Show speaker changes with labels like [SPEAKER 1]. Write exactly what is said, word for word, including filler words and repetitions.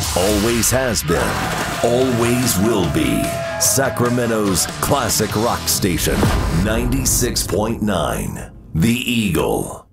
[SPEAKER 1] Always has been, always will be. Sacramento's classic rock station, ninety-six point nine, The Eagle.